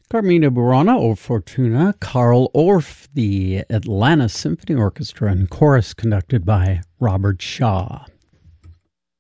Carmina Burana o Fortuna, Carl Orff, the Atlanta Symphony Orchestra and Chorus, conducted by Robert Shaw.